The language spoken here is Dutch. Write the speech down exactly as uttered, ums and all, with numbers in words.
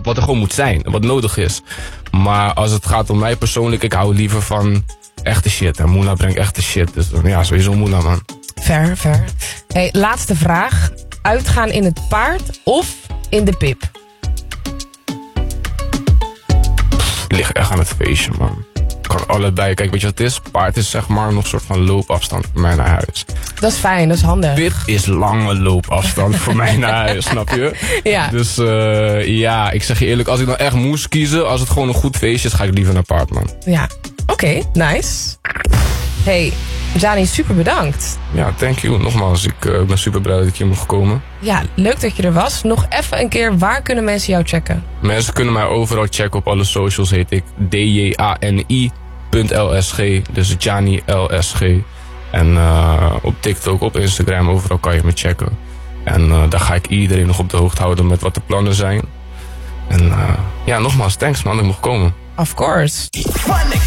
wat er gewoon moet zijn, wat nodig is. Maar als het gaat om mij persoonlijk, ik hou liever van echte shit. En Moela brengt echte shit, dus ja, sowieso Moela, man. Fair, fair. Hey, laatste vraag. Uitgaan in het paard of in de pip? Ik lig echt aan het feestje, man. Kan allebei. Kijk, weet je wat het is? Paard is zeg maar nog een soort van loopafstand voor mij naar huis. Dat is fijn, dat is handig. Pip is lange loopafstand voor mij naar huis, snap je? Ja. Dus uh, ja, ik zeg je eerlijk, als ik nou echt moest kiezen, als het gewoon een goed feestje is, ga ik liever naar paard, man. Ja, oké, okay, nice. Hey, Gianni, super bedankt. Ja, thank you. Nogmaals, ik uh, ben super blij dat ik hier mocht komen. Ja, leuk dat je er was. Nog even een keer, waar kunnen mensen jou checken? Mensen kunnen mij overal checken. Op alle socials heet ik D J A N I punt L S G. Dus Gianni L S G. En uh, op TikTok, op Instagram, overal kan je me checken. En uh, daar ga ik iedereen nog op de hoogte houden met wat de plannen zijn. En uh, ja, nogmaals, thanks man, dat ik mocht komen. Of course.